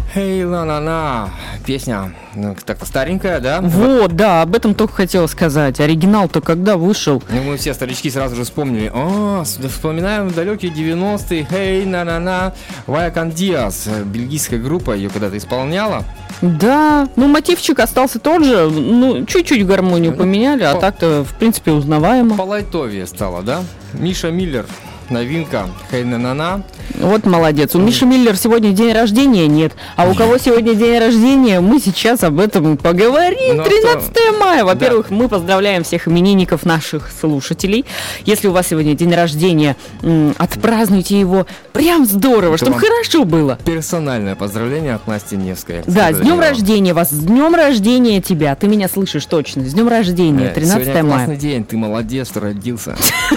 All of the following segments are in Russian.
Hey, la-la-la. Песня так старенькая, да? Вот, да, об этом только хотела сказать. Оригинал-то когда вышел? Ну, мы все старички сразу же вспомнили. Вспоминаем далекие 90-е. Hey, на-на-на. Vaya con Dios. Бельгийская группа ее когда-то исполняла. Да, ну мотивчик остался тот же. Ну, чуть-чуть гармонию поменяли, а так-то, в принципе, узнаваемо. Полайтовее стало, да? Миша Миллер. Новинка. Hey, на-на-на. Вот молодец. У Миши Миллер сегодня день рождения нет. А у кого сегодня день рождения, мы сейчас об этом поговорим. 13 мая. Во-первых, мы поздравляем всех именинников наших слушателей. Если у вас сегодня день рождения, отпразднуйте его прям здорово, чтобы хорошо было. Персональное поздравление от Насти Невской. Да, с днем рождения вас, с днем рождения тебя. Ты меня слышишь точно. С днем рождения, 13 сегодня мая. классный день, ты молодец, что родился.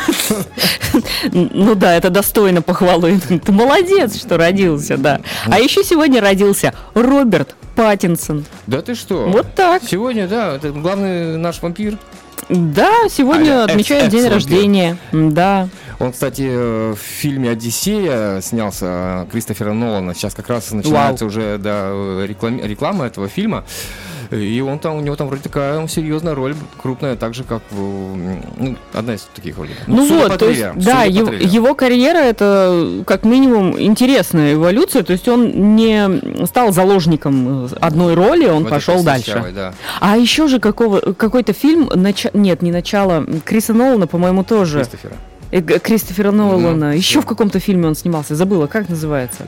Ну да, это достойно похвалы. Ты молодец, что родился, да. А еще сегодня родился Роберт Паттинсон. Да ты что? Вот так. Сегодня, да, это главный наш вампир. Да, сегодня отмечает день рождения. Да. Он, кстати, в фильме «Одиссея» снялся Кристофера Нолана. Сейчас как раз начинается уже реклама этого фильма. И у него там вроде такая серьезная роль, крупная, так же, как одна из таких ролей. Ну вот, то есть, да, его карьера — это как минимум интересная эволюция, то есть он не стал заложником одной роли, он пошел дальше. Да. А еще же какой-то фильм, не начало, Криса Нолана, по-моему, тоже. Кристофера Нолана. Еще в каком-то фильме он снимался, забыла, как называется?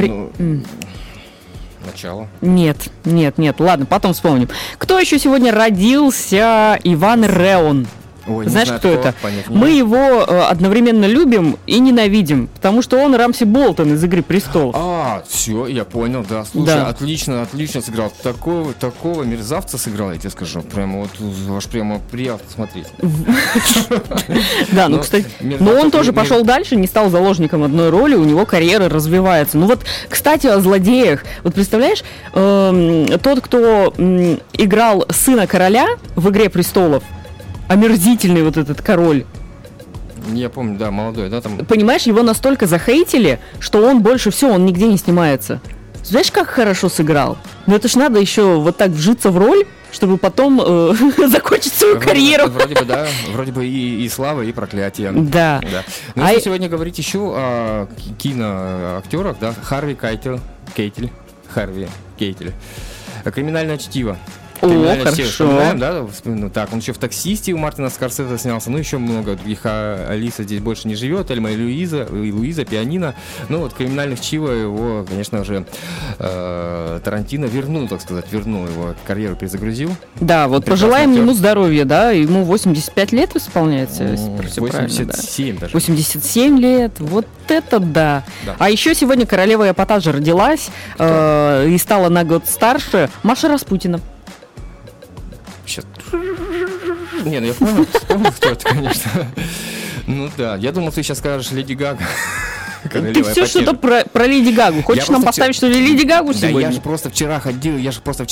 Начало. Нет, ладно, потом вспомним. Кто еще сегодня родился? Иван Реон. Ой, знаешь, кто это? Понятно. Мы его одновременно любим и ненавидим, потому что он Рамси Болтон из «Игры престолов». Все, я понял, да. Слушай, да. Отлично сыграл. Такого мерзавца сыграл, я тебе скажу. Прямо аж прямо приятно смотреть. Да, ну, кстати, но он тоже пошел дальше, не стал заложником одной роли, у него карьера развивается. Ну вот, кстати, о злодеях. Вот представляешь, тот, кто играл сына короля в «Игре престолов», омерзительный вот этот король. Я помню, да, молодой, да, там. Понимаешь, его настолько захейтили, что он больше всего, он нигде не снимается. Знаешь, как хорошо сыграл? Ну это ж надо еще вот так вжиться в роль, чтобы потом закончить свою карьеру. Вроде бы и слава, и проклятие. Да. Ну, если сегодня говорить еще о киноактерах, да, Харви Кейтель. «Криминальное чтиво». Хорошо. Да? Так, он еще в «Таксисте» у Мартина Скорсезе снялся, ну еще много других. Алиса здесь больше не живет, Эльма и Луиза, «Пианино». Ну вот «Криминальных чтиво» его, конечно же, Тарантино вернул его карьеру, перезагрузил. Да, вот пожелаем ему здоровья, да, ему 85 лет исполняется, если 87 даже. 87 лет, вот это да. А еще сегодня королева эпатажа родилась и стала на год старше Маша Распутина. Сейчас. Не, ну я вспомнил, кто это, конечно. Ну да, я думал, ты сейчас скажешь Леди Гага. Ты все что-то про Леди Гагу. Хочешь нам поставить, что ли, Леди Гагу сегодня? Да, я же просто вчера